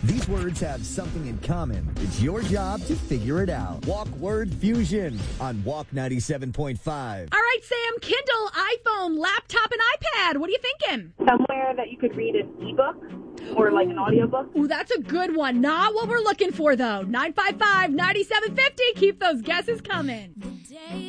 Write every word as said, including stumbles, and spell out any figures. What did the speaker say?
These words have something in common. It's your job to figure it out. Walk Word Fusion on Walk ninety-seven point five. All right, Sam, Kindle, iPhone, laptop, and iPad. What are you thinking? Somewhere that you could read an ebook or like an audiobook. Ooh, that's a good one. Not what we're looking for, though. nine five five, nine seven five zero. Keep those guesses coming.